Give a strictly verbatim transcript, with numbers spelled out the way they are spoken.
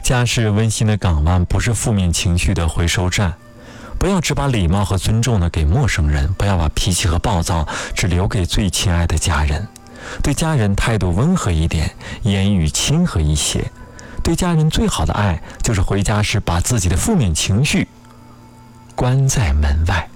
家是温馨的港湾，不是负面情绪的回收站。不要只把礼貌和尊重呢给陌生人，不要把脾气和暴躁只留给最亲爱的家人。对家人态度温和一点，言语亲和一些。对家人最好的爱，就是回家时把自己的负面情绪关在门外。